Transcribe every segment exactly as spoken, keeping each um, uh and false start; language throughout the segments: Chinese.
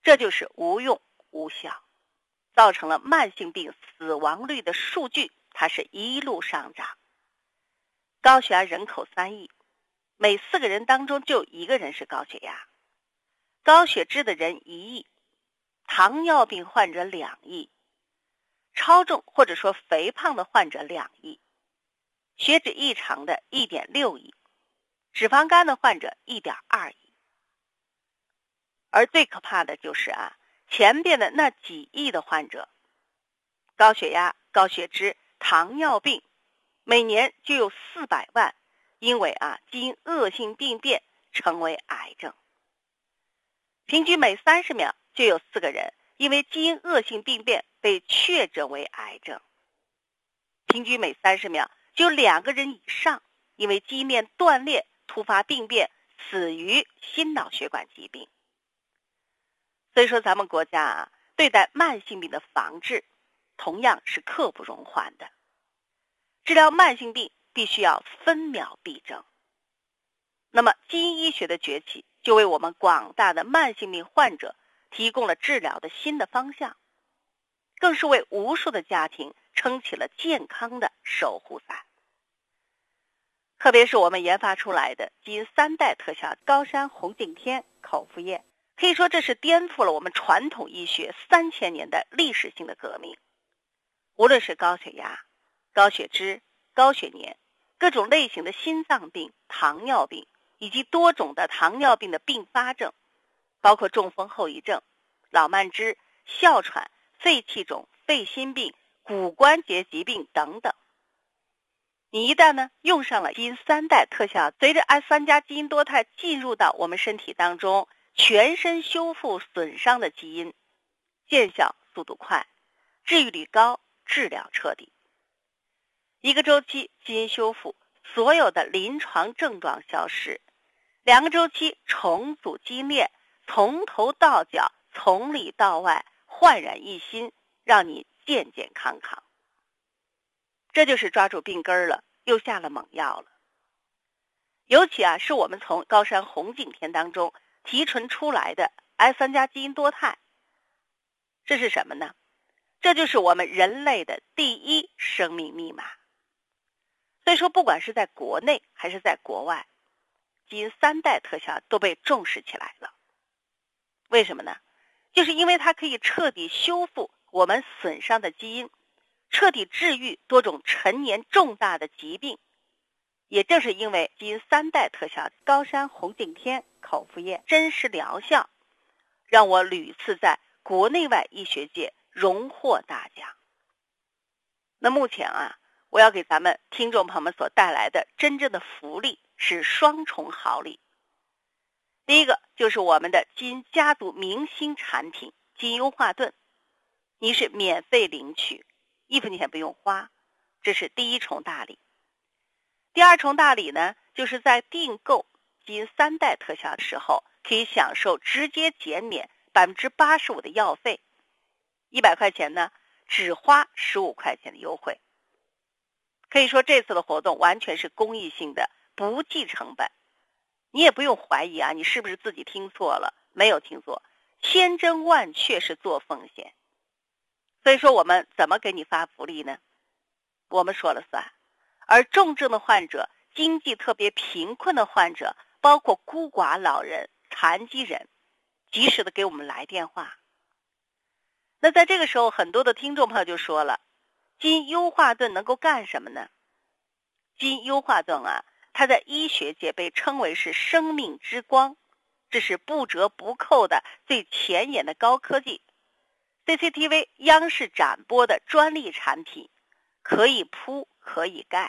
这就是无用无效，造成了慢性病死亡率的数据它是一路上涨。高血压人口三亿，每四个人当中就一个人是高血压，高血脂的人一亿，糖尿病患者两亿，超重或者说肥胖的患者两亿，血脂异常的一点六亿，脂肪肝的患者一点二亿。而最可怕的就是啊，前边的那几亿的患者，高血压、高血脂、糖尿病，每年就有四百万因为啊基因恶性病变成为癌症。平均每三十秒就有四个人因为基因恶性病变被确诊为癌症，平均每三十秒就有两个人以上因为基因链断裂突发病变死于心脑血管疾病。所以说咱们国家啊，对待慢性病的防治同样是刻不容缓的。治疗慢性病必须要分秒必争。那么基因医学的崛起就为我们广大的慢性病患者提供了治疗的新的方向，更是为无数的家庭撑起了健康的守护伞。特别是我们研发出来的基因三代特效高山红景天口服液，可以说这是颠覆了我们传统医学三千年的历史性的革命。无论是高血压、高血脂、高血粘，各种类型的心脏病、糖尿病，以及多种的糖尿病的并发症，包括中风后遗症、老慢支、哮喘、肺气肿、肺心病、骨关节疾病等等。你一旦呢用上了基因三代特效，随着 S 三 加基因多肽进入到我们身体当中，全身修复损伤的基因，见效速度快，治愈率高，治疗彻底。一个周期基因修复，所有的临床症状消失；两个周期重组基因链，从头到脚，从里到外，焕然一新，让你健健康康。这就是抓住病根了，又下了猛药了。尤其啊，是我们从高山红景天当中提纯出来的 S 三 加基因多肽，这是什么呢？这就是我们人类的第一生命密码。所以说不管是在国内还是在国外，基因三代特效都被重视起来了。为什么呢？就是因为它可以彻底修复我们损伤的基因，彻底治愈多种陈年重大的疾病。也正是因为基因三代特效高山红景天口服液真实疗效，让我屡次在国内外医学界荣获大奖。那目前啊，我要给咱们听众朋友们所带来的真正的福利是双重好礼。第一个就是我们的基因家族明星产品基因优化盾，你是免费领取，一分钱不用花，这是第一重大礼。第二重大礼呢，就是在订购基因三代特效的时候，可以享受直接减免 百分之八十五 的药费，一百块钱呢只花十五块钱的优惠。可以说这次的活动完全是公益性的，不计成本。你也不用怀疑啊，你是不是自己听错了？没有听错，千真万确是做风险。所以说我们怎么给你发福利呢？我们说了算。而重症的患者、经济特别贫困的患者，包括孤寡老人、残疾人，及时的给我们来电话。那在这个时候，很多的听众朋友就说了，基因优化盾能够干什么呢？基因优化盾啊，它在医学界被称为是生命之光，这是不折不扣的最前沿的高科技。C C T V 央视展播的专利产品，可以铺可以盖，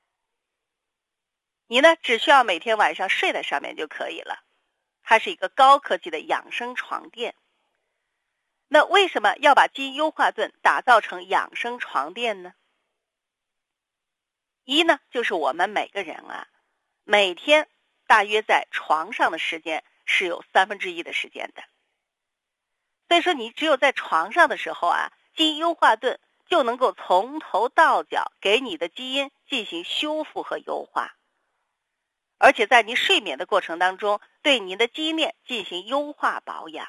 你呢只需要每天晚上睡在上面就可以了。它是一个高科技的养生床垫。那为什么要把基因优化盾打造成养生床垫呢？一呢，就是我们每个人啊，每天大约在床上的时间是有三分之一的时间的。所以说你只有在床上的时候啊，基因优化盾就能够从头到脚给你的基因进行修复和优化，而且在你睡眠的过程当中，对你的基因链进行优化保养。